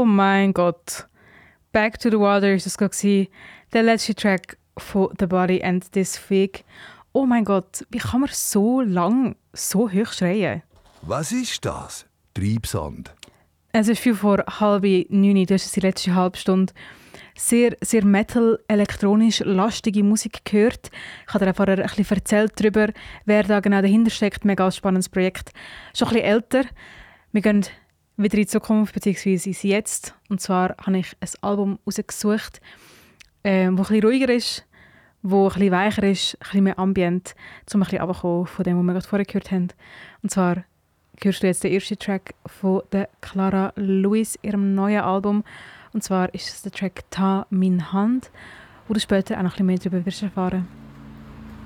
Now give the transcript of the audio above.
Oh mein Gott. Back to the Water ist das gewesen. Der letzte Track von The Body and This Fig. Oh mein Gott, wie kann man so lang so hoch schreien? Was ist das? Treibsand. Es ist 8:30. Du hast die letzte halbe Stunde sehr, sehr Metal, elektronisch lastige Musik gehört. Ich habe dir vorher ein bisschen erzählt darüber, wer da genau dahinter steckt. Mega spannendes Projekt. Schon ein bisschen älter. Wir gehen wieder in die Zukunft, beziehungsweise ins Jetzt. Und zwar habe ich ein Album rausgesucht, das ein bisschen ruhiger ist, das ein bisschen weicher ist, ein bisschen mehr Ambient, um ein bisschen runterzukommen von dem, was wir gerade vorher gehört haben. Und zwar hörst du jetzt den ersten Track von der Clara Lewis, ihrem neuen Album. Und zwar ist es der Track «Ta min Hand», wo du später auch noch ein bisschen mehr darüber wirst erfahren.